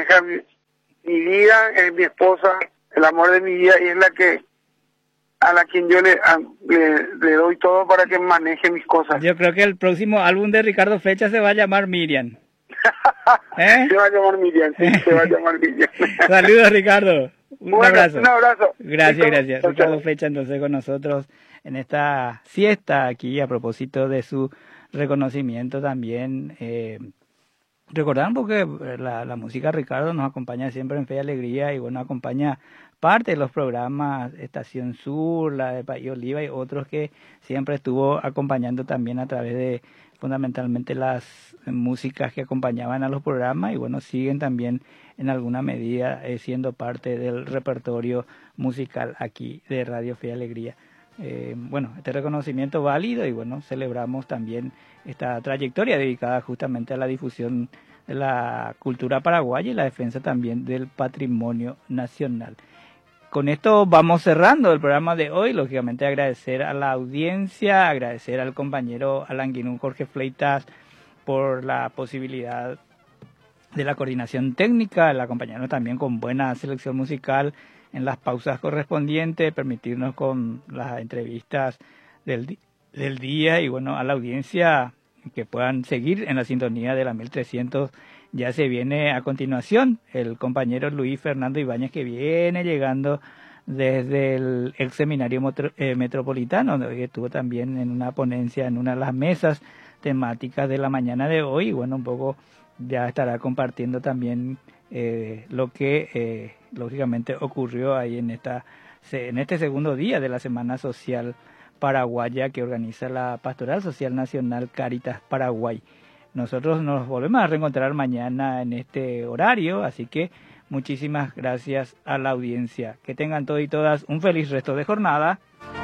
pareja, mi vida, es mi esposa, el amor de mi vida, y es la que a la quien yo le doy todo para que maneje mis cosas. Yo creo que el próximo álbum de Ricardo Fecha se va a llamar Miriam. Se va a llamar Miriam, sí, se va a llamar Miriam. Saludos, Ricardo. Un abrazo. Un abrazo. Gracias. Ricardo Fecha entonces con nosotros en esta siesta aquí a propósito de su reconocimiento también. Recordar porque la música Ricardo nos acompaña siempre en Fe y Alegría y bueno, acompaña parte de los programas Estación Sur, la de País Oliva y otros que siempre estuvo acompañando también a través de fundamentalmente las músicas que acompañaban a los programas y bueno, siguen también en alguna medida siendo parte del repertorio musical aquí de Radio Fe y Alegría. Bueno, este reconocimiento válido y bueno, celebramos también esta trayectoria dedicada justamente a la difusión de la cultura paraguaya y la defensa también del patrimonio nacional. Con esto vamos cerrando el programa de hoy, lógicamente agradecer a la audiencia, agradecer al compañero Alan Guinún, Jorge Fleitas por la posibilidad de la coordinación técnica, el acompañarnos también con buena selección musical en las pausas correspondientes, permitirnos con las entrevistas del día y bueno, a la audiencia que puedan seguir en la sintonía de la 1300. Ya se viene a continuación el compañero Luis Fernando Ibáñez que viene llegando desde el ex seminario metropolitano, donde estuvo también en una ponencia en una de las mesas temáticas de la mañana de hoy y bueno, un poco ya estará compartiendo también lo que lógicamente ocurrió ahí en este segundo día de la Semana Social Paraguaya que organiza la Pastoral Social Nacional Cáritas Paraguay. Nosotros nos volvemos a reencontrar mañana en este horario, así que muchísimas gracias a la audiencia. Que tengan todos y todas un feliz resto de jornada.